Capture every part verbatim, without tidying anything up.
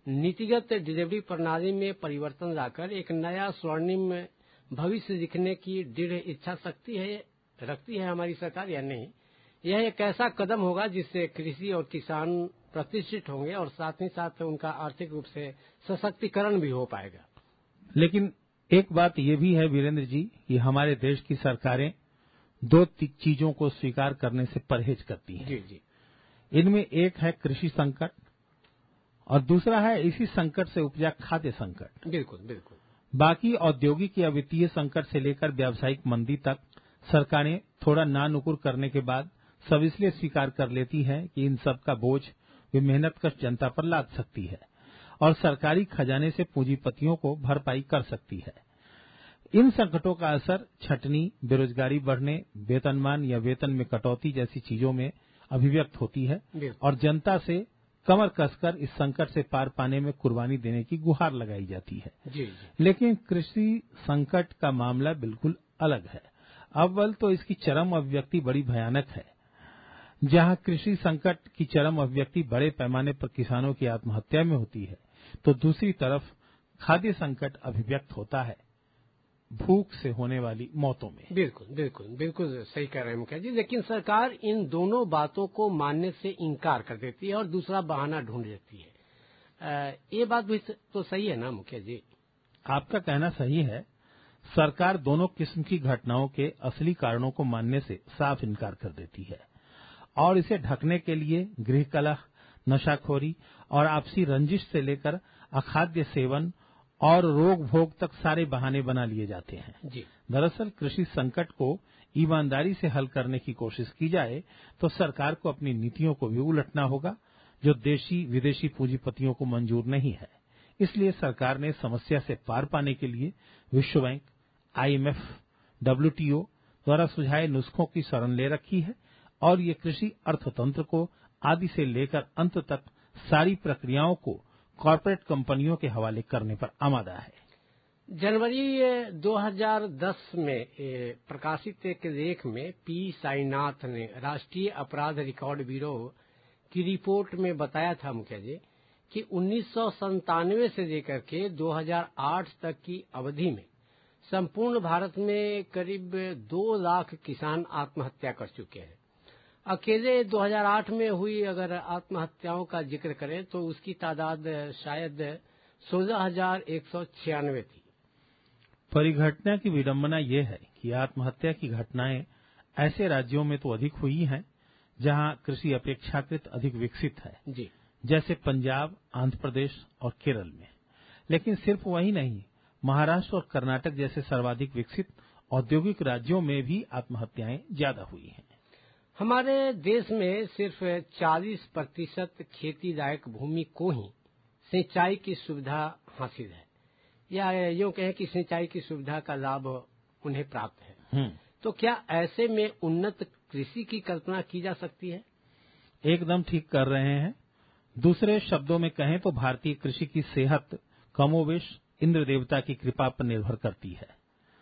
नीतिगत डिलीवरी प्रणाली में परिवर्तन लाकर एक नया स्वर्णिम भविष्य लिखने की दृढ़ इच्छा शक्ति है रखती है हमारी सरकार या नहीं? यह एक ऐसा कदम होगा जिससे कृषि और किसान प्रतिष्ठित होंगे और साथ ही साथ उनका आर्थिक रूप से सशक्तिकरण भी हो पाएगा। लेकिन एक बात ये भी है वीरेंद्र जी कि हमारे देश की सरकारें दो चीजों को स्वीकार करने से परहेज करती हैं। जी जी। इनमें एक है कृषि संकट और दूसरा है इसी संकट से उपजा खाद्य संकट। बिल्कुल बिल्कुल। बाकी औद्योगिक या वित्तीय संकट से लेकर व्यावसायिक मंदी तक सरकारें थोड़ा नानुकुर करने के बाद सब इसलिए स्वीकार कर लेती है कि इन सब का बोझ वे मेहनतकश जनता पर लाद सकती है और सरकारी खजाने से पूंजीपतियों को भरपाई कर सकती है। इन संकटों का असर छटनी, बेरोजगारी बढ़ने, वेतनमान या वेतन में कटौती जैसी चीजों में अभिव्यक्त होती है और जनता से कमर कसकर इस संकट से पार पाने में कुर्बानी देने की गुहार लगाई जाती है। जी जी। लेकिन कृषि संकट का मामला बिल्कुल अलग है। अव्वल तो इसकी चरम अभिव्यक्ति बड़ी भयानक है। जहां कृषि संकट की चरम अभिव्यक्ति बड़े पैमाने पर किसानों की आत्महत्या में होती है, तो दूसरी तरफ खाद्य संकट अभिव्यक्त होता है भूख से होने वाली मौतों में। बिल्कुल बिल्कुल बिल्कुल सही कह रहे हैं मुखिया जी। लेकिन सरकार इन दोनों बातों को मानने से इनकार कर देती है और दूसरा बहाना ढूंढ लेती है। ये बात भी तो सही है ना मुखिया जी? आपका कहना सही है। सरकार दोनों किस्म की घटनाओं के असली कारणों को मानने से साफ इनकार कर देती है और इसे ढकने के लिए गृह कलह, नशाखोरी और आपसी रंजिश से लेकर अखाद्य सेवन और रोग भोग तक सारे बहाने बना लिए जाते हैं। जी। दरअसल कृषि संकट को ईमानदारी से हल करने की कोशिश की जाए तो सरकार को अपनी नीतियों को भी उलटना होगा, जो देशी विदेशी पूंजीपतियों को मंजूर नहीं है। इसलिए सरकार ने समस्या से पार पाने के लिए विश्व बैंक, आईएमएफ, डब्ल्यूटीओ द्वारा सुझाए नुस्खों की शरण ले रखी है और ये कृषि अर्थतंत्र को आदि से लेकर अंत तक सारी प्रक्रियाओं को कॉरपोरेट कंपनियों के हवाले करने पर आमादा है। जनवरी दो हज़ार दस में प्रकाशित एक लेख में पी साईनाथ ने राष्ट्रीय अपराध रिकॉर्ड ब्यूरो की रिपोर्ट में बताया था मुखिया जी कि उन्नीस सौ संतानवे से लेकर के दो हज़ार आठ तक की अवधि में संपूर्ण भारत में करीब दो लाख किसान आत्महत्या कर चुके हैं। अकेले दो हज़ार आठ में हुई अगर आत्महत्याओं का जिक्र करें तो उसकी तादाद शायद सोलह हजार एक सौ छियानवे थी। परिघटना की विडंबना यह है कि आत्महत्या की घटनाएं ऐसे राज्यों में तो अधिक हुई हैं जहां कृषि अपेक्षाकृत अधिक विकसित है, जी, जैसे पंजाब, आंध्र प्रदेश और केरल में। लेकिन सिर्फ वही नहीं, महाराष्ट्र और कर्नाटक जैसे सर्वाधिक विकसित औद्योगिक राज्यों में भी आत्महत्याएं ज्यादा हुई हैं। हमारे देश में सिर्फ चालीस प्रतिशत खेती लायक भूमि को ही सिंचाई की सुविधा हासिल है, या यूं कहें कि सिंचाई की सुविधा का लाभ उन्हें प्राप्त है। तो क्या ऐसे में उन्नत कृषि की कल्पना की जा सकती है? एकदम ठीक कर रहे हैं। दूसरे शब्दों में कहें तो भारतीय कृषि की सेहत कमोवेश इंद्र देवता की कृपा पर निर्भर करती है।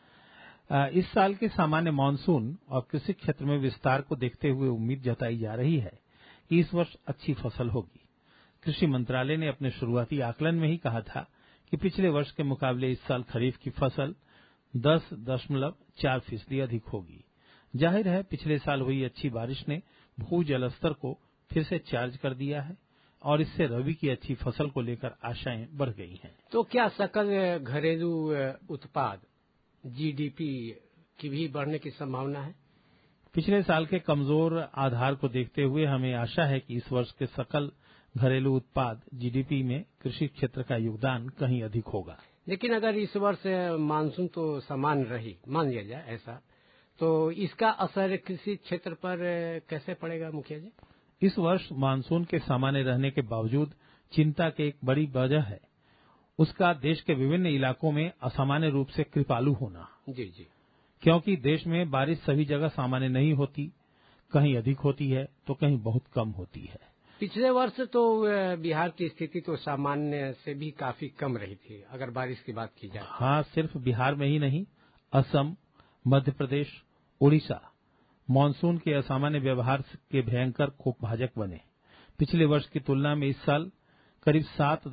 इस साल के सामान्य मानसून और कृषि क्षेत्र में विस्तार को देखते हुए उम्मीद जताई जा रही है कि इस वर्ष अच्छी फसल होगी। कृषि मंत्रालय ने अपने शुरुआती आकलन में ही कहा था कि पिछले वर्ष के मुकाबले इस साल खरीफ की फसल दस दशमलव चार फीसदी अधिक होगी। जाहिर है, पिछले साल हुई अच्छी बारिश ने भू जल स्तर को फिर से चार्ज कर दिया है और इससे रबी की अच्छी फसल को लेकर आशाएं बढ़ गई हैं। तो क्या सकल घरेलू उत्पाद जीडीपी की भी बढ़ने की संभावना है? पिछले साल के कमजोर आधार को देखते हुए हमें आशा है कि इस वर्ष के सकल घरेलू उत्पाद जीडीपी में कृषि क्षेत्र का योगदान कहीं अधिक होगा। लेकिन अगर इस वर्ष मानसून तो सामान्य रही, मान लिया जाए ऐसा, तो इसका असर कृषि क्षेत्र पर कैसे पड़ेगा मुखिया जी? इस वर्ष मानसून के सामान्य रहने के बावजूद चिंता की एक बड़ी वजह है उसका देश के विभिन्न इलाकों में असामान्य रूप से कृपालु होना। जी जी। क्योंकि देश में बारिश सभी जगह सामान्य नहीं होती, कहीं अधिक होती है तो कहीं बहुत कम होती है। पिछले वर्ष तो बिहार की स्थिति तो सामान्य से भी काफी कम रही थी अगर बारिश की बात की जाए। हाँ, सिर्फ बिहार में ही नहीं, असम, मध्य प्रदेश, उड़ीसा मानसून के असामान्य व्यवहार के भयंकर कोपभाजक बने। पिछले वर्ष की तुलना में इस साल करीब सात दशमलव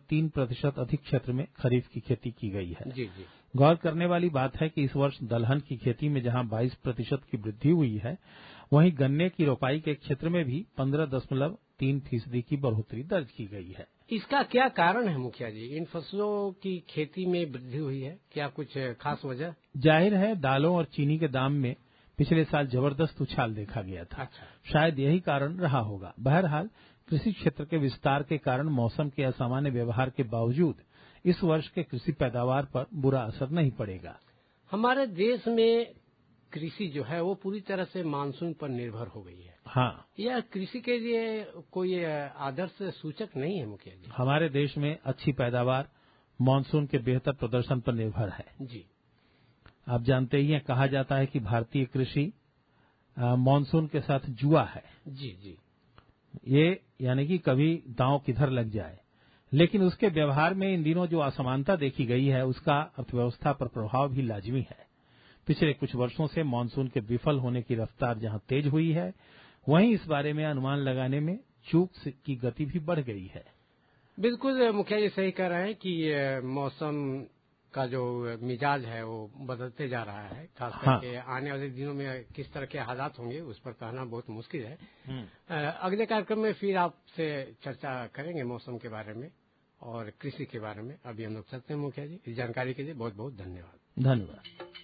तीन प्रतिशत अधिक क्षेत्र में खरीफ की खेती की गई है। जी जी। गौर करने वाली बात है कि इस वर्ष दलहन की खेती में जहां बाईस प्रतिशत की वृद्धि हुई है, वहीं गन्ने की रोपाई के क्षेत्र में भी पंद्रह दशमलव तीन फीसदी की बढ़ोतरी दर्ज की गई है। इसका क्या कारण है मुखिया जी? इन फसलों की खेती में वृद्धि हुई है, क्या कुछ खास वजह? जाहिर है दालों और चीनी के दाम में पिछले साल जबरदस्त उछाल देखा गया था। अच्छा। शायद यही कारण रहा होगा। बहरहाल कृषि क्षेत्र के विस्तार के कारण मौसम के असामान्य व्यवहार के बावजूद इस वर्ष के कृषि पैदावार पर बुरा असर नहीं पड़ेगा। हमारे देश में कृषि जो है वो पूरी तरह से मानसून पर निर्भर हो गई है। हाँ, यह कृषि के लिए कोई आदर्श सूचक नहीं है मुखिया जी। हमारे देश में अच्छी पैदावार मानसून के बेहतर प्रदर्शन पर निर्भर है। जी। आप जानते ही हैं, कहा जाता है कि भारतीय कृषि मानसून के साथ जुआ है। जी जी। ये यानी कि कभी दांव किधर लग जाए, लेकिन उसके व्यवहार में इन दिनों जो असमानता देखी गई है उसका अर्थव्यवस्था पर प्रभाव भी लाजमी है। पिछले कुछ वर्षों से मानसून के विफल होने की रफ्तार जहां तेज हुई है, वहीं इस बारे में अनुमान लगाने में चूक की गति भी बढ़ गई है। बिल्कुल मुखिया जी सही कह रहे हैं कि मौसम का जो मिजाज है वो बदलते जा रहा है। खास करके हाँ। आने वाले दिनों में किस तरह के हालात होंगे उस पर कहना बहुत मुश्किल है। अगले कार्यक्रम में फिर आपसे चर्चा करेंगे मौसम के बारे में और कृषि के बारे में। अभी हम लोग चलते हैं मुखिया जी। इस जानकारी के लिए बहुत बहुत धन्यवाद। धन्यवाद।